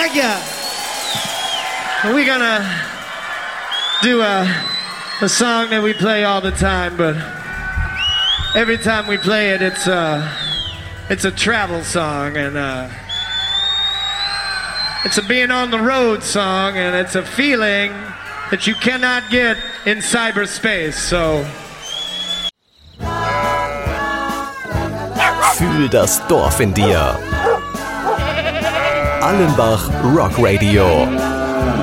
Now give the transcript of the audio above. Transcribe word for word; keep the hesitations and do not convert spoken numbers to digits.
Thank you. We're gonna do a, a song that we play all the time, but every time we play it, it's a, it's a travel song, and uh, it's a being on the road song, and it's a feeling that you cannot get in cyberspace, so... Fühl das Dorf in dir. Allenbach Rock Radio.